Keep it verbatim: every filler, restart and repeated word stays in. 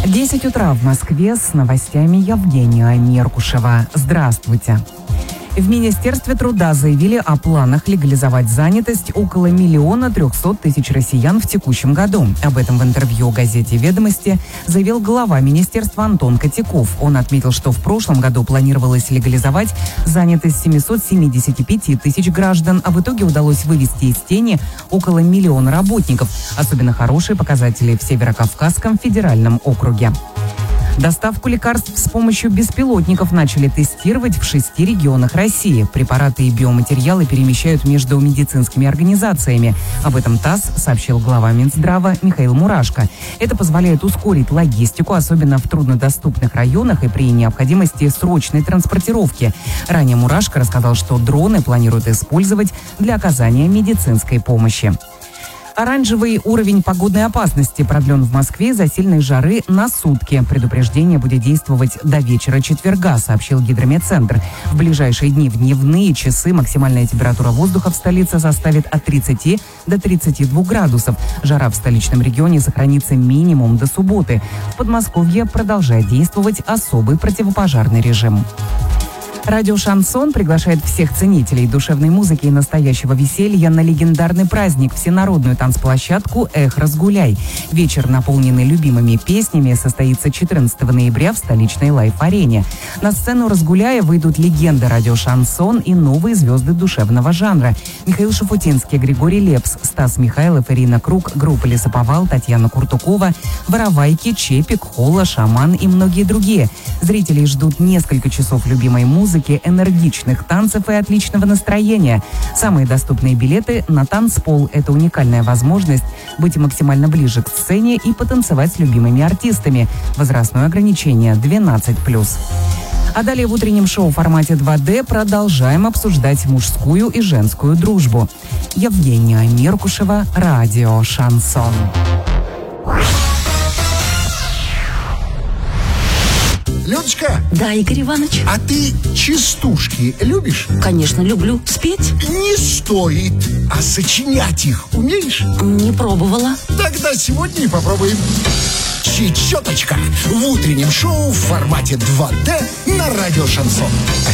десять утра в Москве, с новостями Евгения Меркушева. Здравствуйте. В Министерстве труда заявили о планах легализовать занятость около миллиона трехсот тысяч россиян в текущем году. Об этом в интервью газете «Ведомости» заявил глава министерства Антон Котяков. Он отметил, что в прошлом году планировалось легализовать занятость семисот семидесяти пяти тысяч граждан, а в итоге удалось вывести из тени около миллиона работников. Особенно хорошие показатели в Северокавказском федеральном округе. Доставку лекарств с помощью беспилотников начали тестировать в шести регионах России. Препараты и биоматериалы перемещают между медицинскими организациями. Об этом ТАСС сообщил глава Минздрава Михаил Мурашко. Это позволяет ускорить логистику, особенно в труднодоступных районах и при необходимости срочной транспортировки. Ранее Мурашко рассказал, что дроны планируют использовать для оказания медицинской помощи. Оранжевый уровень погодной опасности продлен в Москве из-за сильной жары на сутки. Предупреждение будет действовать до вечера четверга, сообщил Гидрометцентр. В ближайшие дни в дневные часы максимальная температура воздуха в столице составит от тридцати до тридцати двух градусов. Жара в столичном регионе сохранится минимум до субботы. В Подмосковье продолжает действовать особый противопожарный режим. Радио «Шансон» приглашает всех ценителей душевной музыки и настоящего веселья на легендарный праздник, всенародную танцплощадку «Эх, разгуляй». Вечер, наполненный любимыми песнями, состоится четырнадцатого ноября в столичной лайв-арене. На сцену «Разгуляя» выйдут легенды радио «Шансон» и новые звезды душевного жанра. Михаил Шафутинский, Григорий Лепс, Стас Михайлов, Ирина Круг, группа «Лесоповал», Татьяна Куртукова, Воровайки, Чепик, Холла, Шаман и многие другие. Зрителей ждут несколько часов любимой музыки, энергичных танцев и отличного настроения. Самые доступные билеты на танцпол – это уникальная возможность быть максимально ближе к сцене и потанцевать с любимыми артистами. Возрастное ограничение двенадцать плюс. А далее в утреннем шоу в формате два дэ продолжаем обсуждать мужскую и женскую дружбу. Евгения Меркушева, радио «Шансон». Людочка. Да, Игорь Иванович. А ты частушки любишь? Конечно, люблю. Спеть? Не стоит. А сочинять их умеешь? Не пробовала. Тогда сегодня и попробуем. Чечеточка в утреннем шоу в формате два дэ на радио «Шансон».